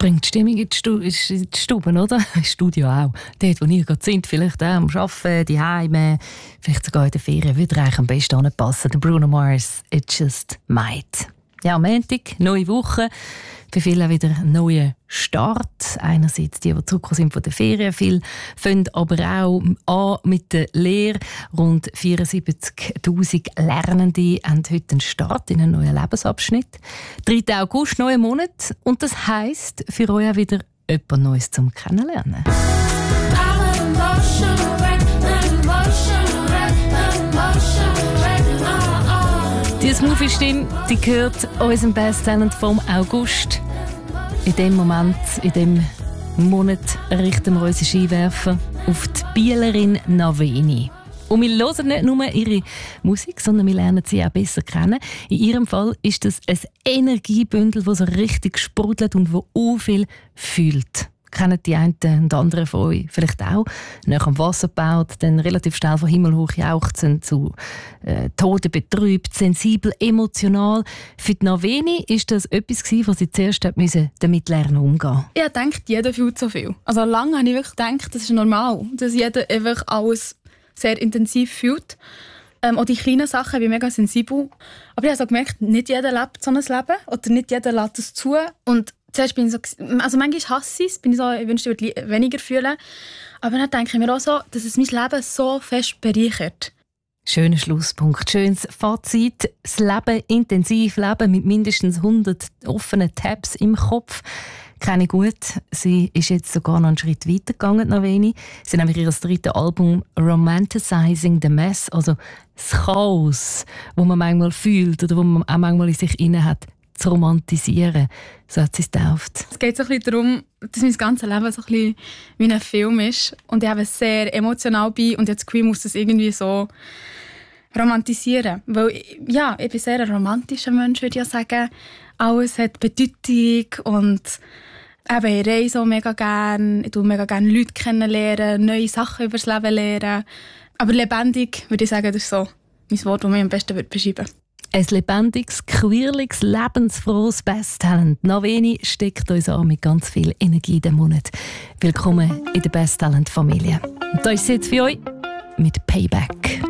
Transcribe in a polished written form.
bringt die Stimmung in die Stube, oder? Im Studio auch. Dort, wo ihr gerade sind, vielleicht auch am Arbeiten, die Heime, vielleicht sogar in der Ferien, würde eigentlich am besten anpassen. Der Bruno Mars, «It Just Might». Ja, am Montag, neue Woche. Für viele auch wieder ein neuer Start. Einerseits die zurückgekommen sind von der Ferien. Viele fangen aber auch an mit der Lehre. Rund 74'000 Lernende haben heute einen Start in einen neuen Lebensabschnitt. 3. August, neuer Monat. Und das heisst für euch auch wieder etwas Neues zum Kennenlernen. Die Smoothie-Stimme, die gehört unserem Best Talent vom August. In dem Moment, in dem Monat richten wir unsere Skiwerfer auf die Bielerin Naveni. Und wir hören nicht nur ihre Musik, sondern wir lernen sie auch besser kennen. In ihrem Fall ist das ein Energiebündel, das so richtig sprudelt und das auch viel fühlt. Kennen die einen und anderen von euch vielleicht auch. Nach dem Wasser gebaut, dann relativ schnell von Himmel hoch jauchzen zu Tode betrübt, sensibel, emotional. Für die Naveni war das etwas, was sie zuerst damit lernen umgehen. Ich denke, jeder fühlt so viel. Also lange habe ich wirklich gedacht, das ist normal, dass jeder einfach alles sehr intensiv fühlt. Auch die kleinen Sachen, ich bin mega sensibel. Aber ich habe so gemerkt, nicht jeder lebt so ein Leben oder nicht jeder lässt es zu. Und zuerst bin ich so, also manchmal hasse ich es, ich wünschte, ich würde weniger fühlen. Aber dann denke ich mir auch so, dass es mein Leben so fest bereichert. Schöner Schlusspunkt, schönes Fazit. Das Leben, intensiv leben mit mindestens 100 offenen Tabs im Kopf. Kenne ich gut. Sie ist jetzt sogar noch einen Schritt weiter gegangen, noch wenig. Sie haben nämlich ihr 3. Album «Romanticizing the Mess», also das Chaos, das man manchmal fühlt oder das man auch manchmal in sich inne hat, zu romantisieren. So hat sie es getauft. Es geht so ein bisschen darum, dass mein ganzes Leben so ein bisschen wie ein Film ist und ich eben sehr emotional bin und jetzt muss das irgendwie so romantisieren. Weil, ja, ich bin sehr ein romantischer Mensch, würde ich sagen. Alles hat Bedeutung und eben, ich reise auch mega gerne. Ich tue mega gerne Leute kennenlernen, neue Sachen über das Leben lernen. Aber lebendig, würde ich sagen, das ist so mein Wort, das mich am besten beschreiben würde. Ein lebendiges, quirliges, lebensfrohes Best-Talent. Naveni steckt uns an mit ganz viel Energie in diesem Monat. Willkommen in der Best-Talent-Familie. Und da ist es jetzt für euch mit Payback.